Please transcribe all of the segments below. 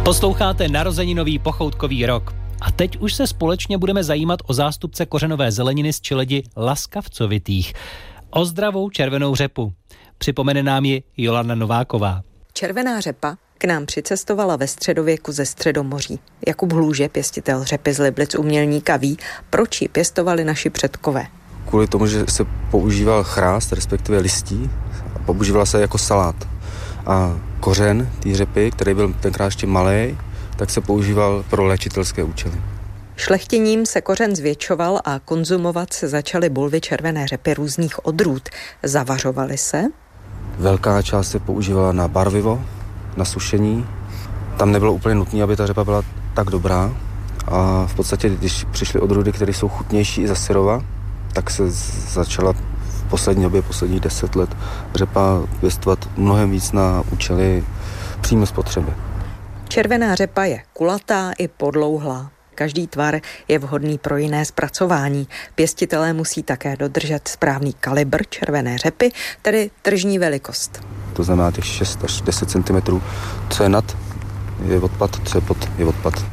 Posloucháte narozeninový pochoutkový rok. A teď už se společně budeme zajímat o zástupce kořenové zeleniny z Čeledi laskavcovitých. O zdravou červenou řepu. Připomene nám ji Jolanda Nováková. Červená řepa k nám přicestovala ve středověku ze Středomoří. Jakub Hlůže, pěstitel řepy z Liblic, umělníka, ví, proč ji pěstovali naši předkové. Kvůli tomu, že se používal chrást, respektive listí, a používala se jako salát. A kořen té řepy, který byl tenkrát ještě malej, tak se používal pro léčitelské účely. Šlechtěním se kořen zvětšoval a konzumovat se začaly bulvy červené řepy různých odrůd. Zavařovaly se? Velká část se používala na barvivo, na sušení. Tam nebylo úplně nutné, aby ta řepa byla tak dobrá. A v podstatě, když přišly odrůdy, které jsou chutnější i za syrova, tak se začala v poslední době, posledních 10 let, řepa pěstovat mnohem víc na účely přímé spotřeby. Červená řepa je kulatá i podlouhlá. Každý tvar je vhodný pro jiné zpracování. Pěstitelé musí také dodržet správný kalibr červené řepy, tedy tržní velikost. To znamená těch 6 až 10 cm. Co je nad, je odpad, co je pod, je odpad.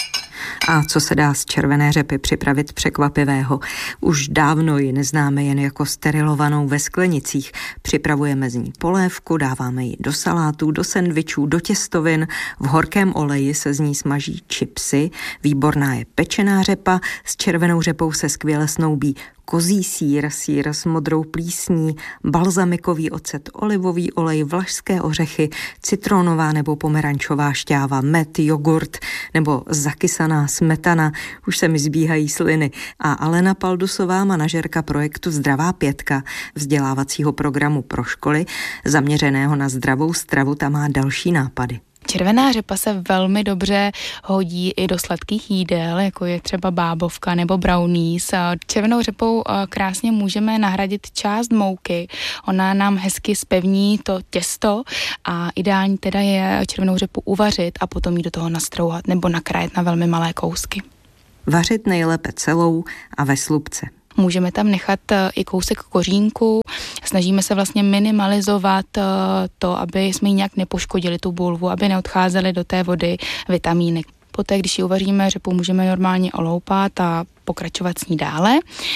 A co se dá z červené řepy připravit překvapivého? Už dávno ji neznáme jen jako sterilovanou ve sklenicích. Připravujeme z ní polévku, dáváme ji do salátů, do sendvičů, do těstovin. V horkém oleji se z ní smaží chipsy. Výborná je pečená řepa. S červenou řepou se skvěle snoubí kozí sýr, sýr s modrou plísní, balzamikový ocet, olivový olej, vlašské ořechy, citronová nebo pomerančová šťáva, med, jogurt nebo zakysaná smetana. Už se mi zbíhají sliny. A Alena Paldusová, manažerka projektu Zdravá pětka, vzdělávacího programu pro školy, zaměřeného na zdravou stravu, tam má další nápady. Červená řepa se velmi dobře hodí i do sladkých jídel, jako je třeba bábovka nebo brownies. Červenou řepou krásně můžeme nahradit část mouky. Ona nám hezky zpevní to těsto a ideální teda je červenou řepu uvařit a potom ji do toho nastrouhat nebo nakrájet na velmi malé kousky. Vařit nejlépe celou a ve slupce. Můžeme tam nechat i kousek kořínku. Snažíme se vlastně minimalizovat to, aby jsme ji nějak nepoškodili tu bulvu, aby neodcházely do té vody vitamíny. Poté, když ji uvaříme, řepu můžeme normálně oloupat a pokračovat s ní dále.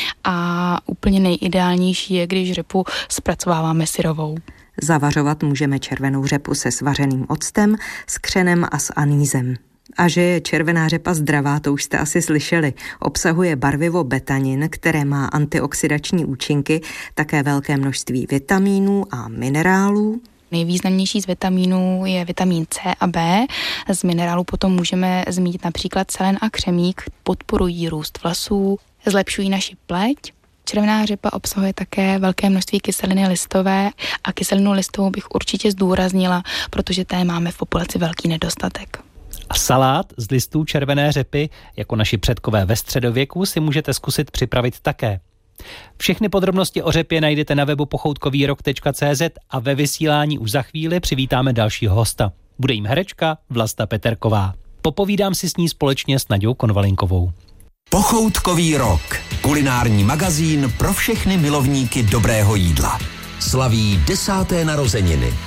A úplně nejideálnější je, když řepu zpracováváme syrovou. Zavařovat můžeme červenou řepu se svařeným octem, s křenem a s anýzem. A že je červená řepa zdravá, to už jste asi slyšeli. Obsahuje barvivo betanin, které má antioxidační účinky, také velké množství vitamínů a minerálů. Nejvýznamnější z vitamínů je vitamin C a B. Z minerálů potom můžeme zmínit například selen a křemík, podporují růst vlasů, zlepšují naši pleť. Červená řepa obsahuje také velké množství kyseliny listové a kyselinu listovou bych určitě zdůraznila, protože té máme v populaci velký nedostatek. A salát z listů červené řepy, jako naši předkové ve středověku, si můžete zkusit připravit také. Všechny podrobnosti o řepě najdete na webu pochoutkovýrok.cz a ve vysílání už za chvíli přivítáme dalšího hosta. Bude jim herečka Vlasta Peterková. Popovídám si s ní společně s Naďou Konvalinkovou. Pochoutkový rok. Kulinární magazín pro všechny milovníky dobrého jídla. Slaví 10. narozeniny.